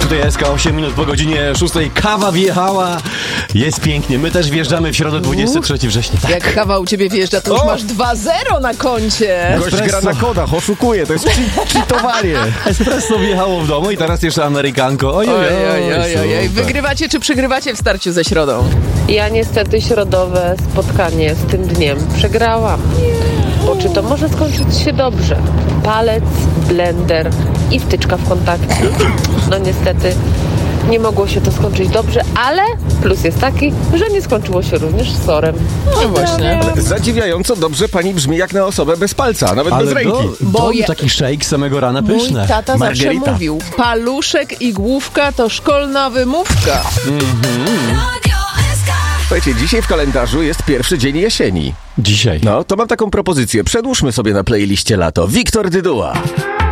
Tutaj SK 8 minut po godzinie 6. Kawa wjechała. Jest pięknie. My też wjeżdżamy w środę 23 września. Tak. Jak kawa u ciebie wjeżdża, to już masz 2-0 na koncie. Gość gra na kodach, oszukuje, to jest cheatowanie. Espresso wjechało w domu i teraz jeszcze Amerykanko. Ojej. Ojej. Wygrywacie czy przegrywacie w starciu ze środą? Ja niestety środowe spotkanie z tym dniem przegrałam. Bo czy to może skończyć się dobrze? Palec, blender i wtyczka w kontakcie. No niestety nie mogło się to skończyć dobrze, ale plus jest taki, że nie skończyło się również sorem. No właśnie. Zadziwiająco dobrze pani brzmi jak na osobę bez palca, nawet bez ręki. Taki shake samego rana Mój pyszne. tata zawsze Margarita. mówił, paluszek i główka to szkolna wymówka. Słuchajcie, dzisiaj w kalendarzu jest pierwszy dzień jesieni. Dzisiaj. No, to mam taką propozycję. Przedłużmy sobie na playliście lato. Wiktor Dyduła.